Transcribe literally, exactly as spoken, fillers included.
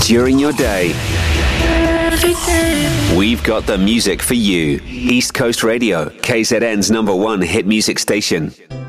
During your day, we've got the music for you. East Coast Radio, K Z N's number one hit music station.